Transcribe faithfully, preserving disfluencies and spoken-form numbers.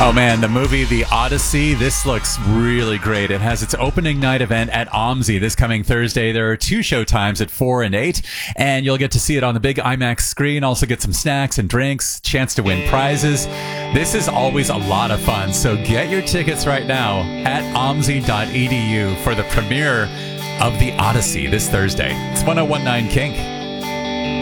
Oh man, the movie The Odyssey, this looks really great. It has its opening night event at OMSI this coming Thursday. There are two show times at four and eight, and you'll get to see it on the big IMAX screen, also get some snacks and drinks, chance to win prizes. This is always a lot of fun, so get your tickets right now at omsi dot e d u for the premiere of The Odyssey this Thursday. It's one oh one point nine Kink.